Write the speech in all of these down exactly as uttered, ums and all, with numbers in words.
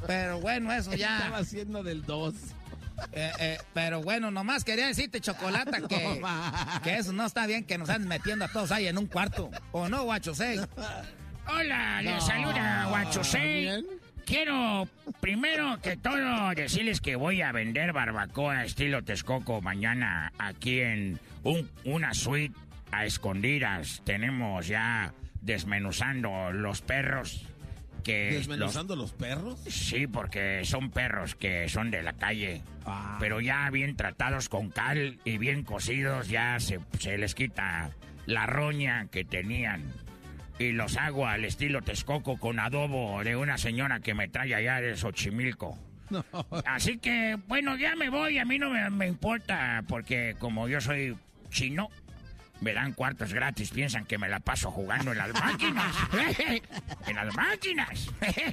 Pero bueno, eso ya. Estaba haciendo del dos. Eh, eh, pero bueno, nomás quería decirte, Chocolata, que, No, que eso no está bien, que nos andes metiendo a todos ahí en un cuarto. ¿O no, Guachosei? Hola, No, les saluda Guachosei. ¿bien? Quiero, primero que todo, decirles que voy a vender barbacoa estilo Texcoco mañana aquí en un, una suite a escondidas. Tenemos ya desmenuzando los perros. Que ¿Desmenuzando los, los perros? Sí, porque son perros que son de la calle. Ah. Pero ya bien tratados con cal y bien cocidos, ya se, se les quita la roña que tenían. Y los hago al estilo Texcoco con adobo de una señora que me trae allá de Xochimilco. No. Así que, bueno, ya me voy. A mí no me, me importa porque como yo soy chino, me dan cuartos gratis. Piensan que me la paso jugando en las máquinas. En las máquinas.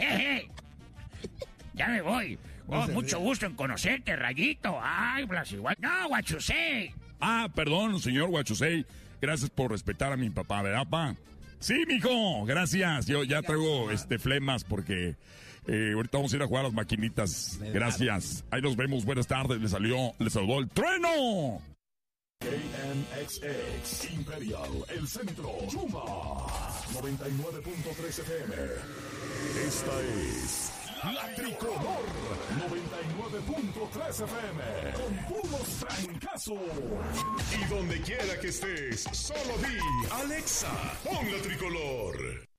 Ya me voy. Oh, mucho gusto en conocerte, Rayito. Ay, Blas, igual. No, Guachusei. Ah, perdón, señor Guachusei. Gracias por respetar a mi papá, ¿verdad, pa? Sí, mijo, gracias. Yo ya traigo este flemas porque eh, ahorita vamos a ir a jugar a las maquinitas. Gracias. Ahí nos vemos. Buenas tardes. Le salió, le salvó el trueno. K N X X Imperial, el centro, Yuma, noventa y nueve punto tres F M. Esta es La Tricolor, noventa y nueve punto tres F M, con puros trancazos. Y donde quiera que estés, solo di, Alexa, pon La Tricolor.